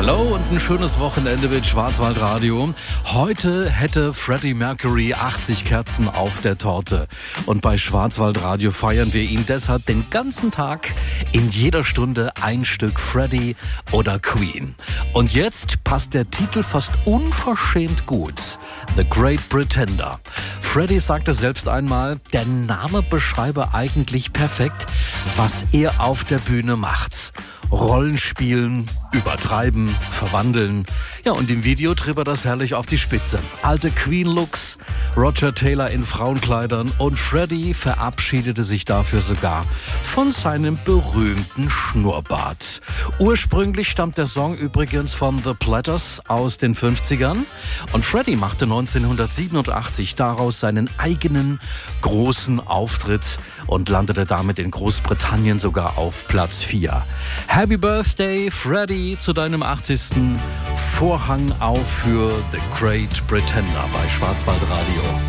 Hallo und ein schönes Wochenende mit Schwarzwaldradio. Heute hätte Freddie Mercury 80 Kerzen auf der Torte. Und bei Schwarzwaldradio feiern wir ihn deshalb den ganzen Tag, in jeder Stunde ein Stück Freddie oder Queen. Und jetzt passt der Titel fast unverschämt gut. The Great Pretender. Freddie sagte selbst einmal, der Name beschreibe eigentlich perfekt, was er auf der Bühne macht. Rollenspielen, übertreiben, verwandeln. Ja, und im Video trieb er das herrlich auf die Spitze. Alte Queen-Looks, Roger Taylor in Frauenkleidern und Freddie verabschiedete sich dafür sogar von seinem berühmten Schnurrbart. Ursprünglich stammt der Song übrigens von The Platters aus den 50ern und Freddie machte 1987 daraus seinen eigenen großen Auftritt und landete damit in Großbritannien sogar auf Platz 4. Happy Birthday, Freddie, zu deinem 80. Vorhang auf für The Great Pretender bei Schwarzwaldradio.